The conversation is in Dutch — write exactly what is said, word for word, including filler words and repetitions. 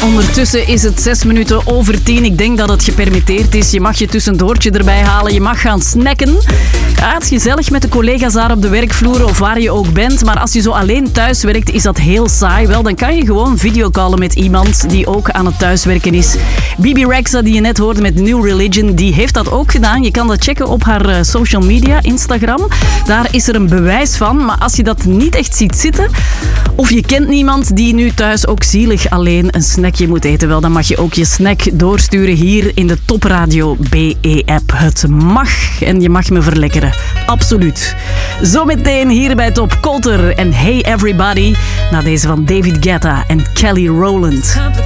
Ondertussen is het zes minuten over tien. Ik denk dat het gepermitteerd is. Je mag je tussendoortje erbij halen. Je mag gaan snacken. Ja, het is gezellig met de collega's daar op de werkvloer of waar je ook bent. Maar als je zo alleen thuis werkt, is dat heel saai. Wel, dan kan je gewoon videocallen met iemand die ook aan het thuiswerken is. Bibi Rexha, die je net hoorde met New Religion, die heeft dat ook gedaan. Je kan dat checken op haar social media, Instagram. Daar is er een bewijs van. Maar als je dat niet echt ziet zitten, of je kent niemand die nu thuis ook zielig alleen een snackje moet eten, wel, dan mag je ook je snack doorsturen hier in de Top Radio B E-app. Het mag en je mag me verlekkeren. Absoluut. Zometeen hier bij Top Colter en Hey Everybody, na deze van David Guetta en Kelly Rowland.